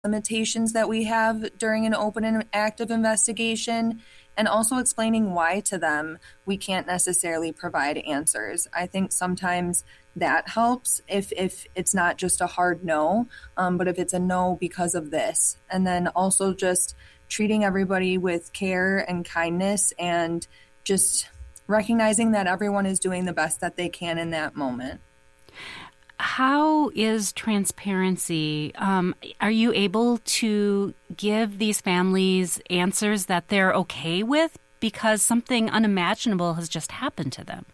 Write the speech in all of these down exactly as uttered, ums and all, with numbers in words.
limitations that we have during an open and active investigation, and also explaining why to them we can't necessarily provide answers. I think sometimes that helps if, if it's not just a hard no, um, but if it's a no because of this. And then also just treating everybody with care and kindness and just recognizing that everyone is doing the best that they can in that moment. How is transparency? Um, are you able to give these families answers that they're okay with because something unimaginable has just happened to them?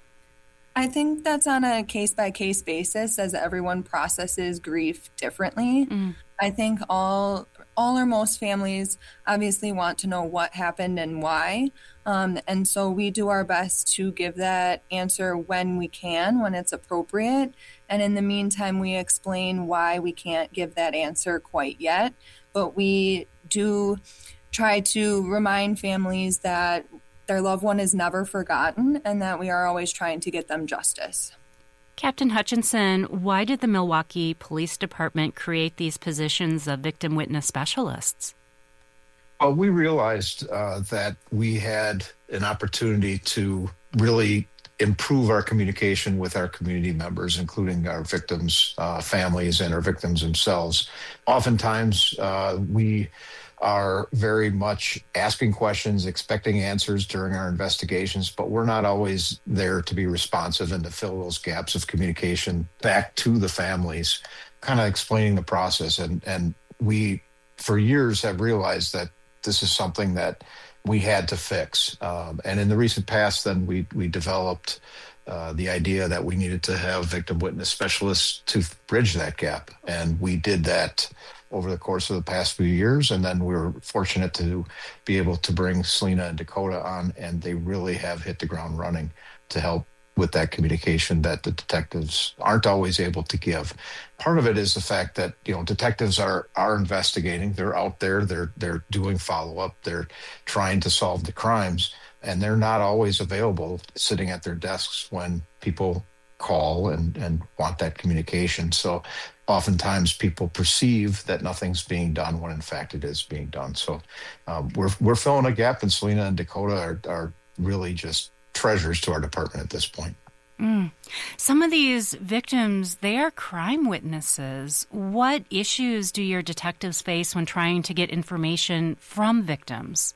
I think that's on a case-by-case basis as everyone processes grief differently. Mm. I think all all or most families obviously want to know what happened and why. Um, and so we do our best to give that answer when we can, when it's appropriate. And in the meantime, we explain why we can't give that answer quite yet. But we do try to remind families that their loved one is never forgotten and that we are always trying to get them justice. Captain Hutchinson, why did the Milwaukee Police Department create these positions of victim witness specialists? Well, we realized uh, that we had an opportunity to really improve our communication with our community members, including our victims' uh, families and our victims themselves. Oftentimes, uh, we are very much asking questions, expecting answers during our investigations, but we're not always there to be responsive and to fill those gaps of communication back to the families, kind of explaining the process. And, and we, for years, have realized that this is something that we had to fix. Um, and in the recent past, then we we developed uh, the idea that we needed to have victim witness specialists to bridge that gap. And we did that over the course of the past few years. And then we were fortunate to be able to bring Selena and Dakota on, and they really have hit the ground running to help with that communication that the detectives aren't always able to give. Part of it is the fact that, you know, detectives are are investigating. They're out there. They're they're doing follow-up. They're trying to solve the crimes, and they're not always available sitting at their desks when people call and, and want that communication. So oftentimes people perceive that nothing's being done when in fact it is being done. So um, we're we're filling a gap, and Selena and Dakota are, are really just treasures to our department at this point. Mm. Some of these victims, they are crime witnesses. What issues do your detectives face when trying to get information from victims?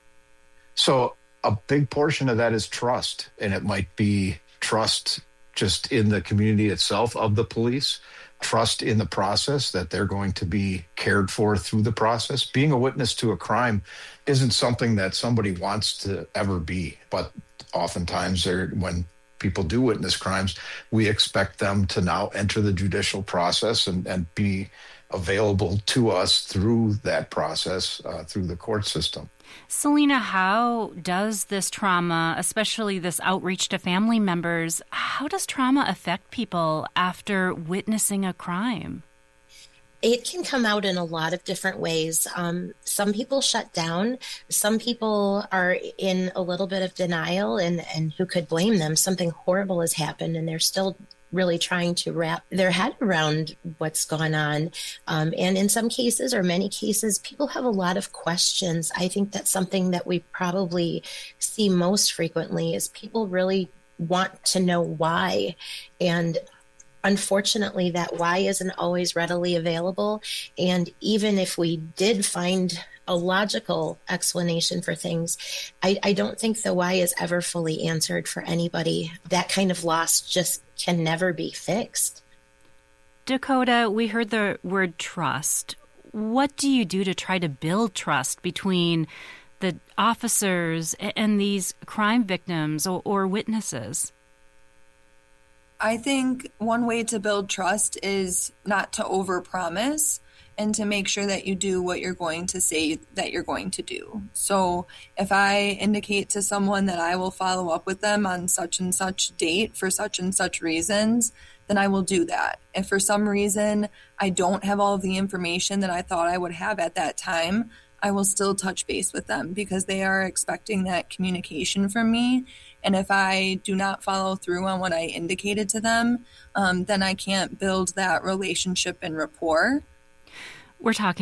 So a big portion of that is trust, and it might be trust just in the community itself of the police, trust in the process that they're going to be cared for through the process. Being a witness to a crime isn't something that somebody wants to ever be, but oftentimes they're, when people do witness crimes, we expect them to now enter the judicial process and, and be available to us through that process, uh, through the court system. Selena, how does this trauma, especially this outreach to family members, how does trauma affect people after witnessing a crime? It can come out in a lot of different ways. Um, some people shut down. Some people are in a little bit of denial, and, and who could blame them? Something horrible has happened, and they're still really trying to wrap their head around what's gone on. Um, and in some cases, or many cases, people have a lot of questions. I think that's something that we probably see most frequently is people really want to know why. And unfortunately, that why isn't always readily available. And even if we did find a logical explanation for things, I, I don't think the why is ever fully answered for anybody. That kind of loss just can never be fixed. Dakota, we heard the word trust. What do you do to try to build trust between the officers and these crime victims or, or witnesses? I think one way to build trust is not to overpromise and to make sure that you do what you're going to say that you're going to do. So if I indicate to someone that I will follow up with them on such and such date for such and such reasons, then I will do that. If for some reason I don't have all of the information that I thought I would have at that time, I will still touch base with them because they are expecting that communication from me. And if I do not follow through on what I indicated to them, um, then I can't build that relationship and rapport. We're talking